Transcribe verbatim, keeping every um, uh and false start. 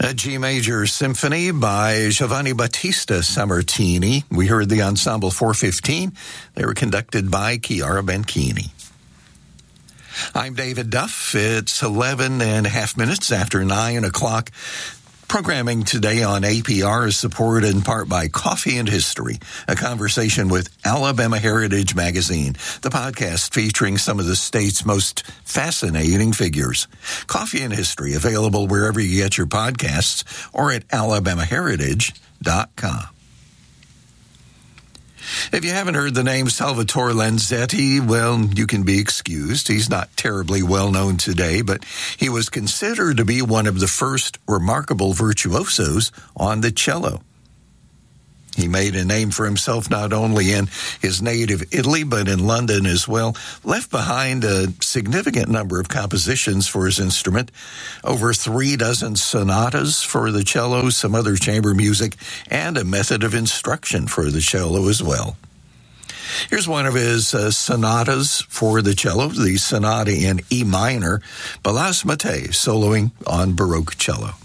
A G Major Symphony by Giovanni Battista Sammartini. We heard the Ensemble four fifteen. They were conducted by Chiara Benchini. I'm David Duff. It's eleven and a half minutes after nine o'clock. Programming today on A P R is supported in part by Coffee and History, a conversation with Alabama Heritage Magazine, the podcast featuring some of the state's most fascinating figures. Coffee and History, available wherever you get your podcasts or at alabama heritage dot com. If you haven't heard the name Salvatore Lanzetti, well, you can be excused. He's not terribly well known today, but he was considered to be one of the first remarkable virtuosos on the cello. He made a name for himself not only in his native Italy, but in London as well. Left behind a significant number of compositions for his instrument, over three dozen sonatas for the cello, some other chamber music, and a method of instruction for the cello as well. Here's one of his uh, sonatas for the cello, the sonata in E minor, Blas Mattei soloing on Baroque cello.